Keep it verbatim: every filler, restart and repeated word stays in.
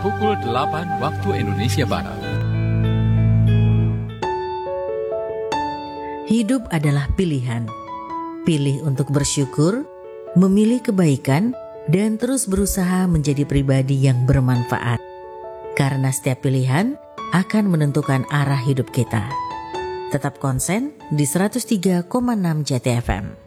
pukul delapan waktu Indonesia Barat. Hidup adalah pilihan. Pilih untuk bersyukur, memilih kebaikan, dan terus berusaha menjadi pribadi yang bermanfaat. Karena setiap pilihan akan menentukan arah hidup kita. Tetap konsen di seratus tiga koma enam Jati F M.